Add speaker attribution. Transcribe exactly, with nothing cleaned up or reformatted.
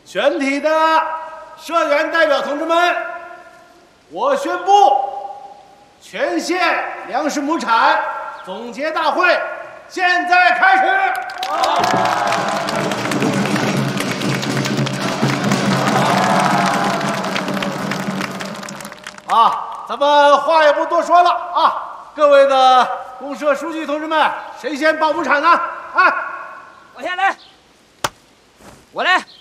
Speaker 1: 全体的社员代表同志们，我宣布，全县粮食亩产总结大会现在开始。啊，咱们话也不多说了啊，各位的公社书记同志们，谁先报亩产呢？啊，
Speaker 2: 我先来，我来。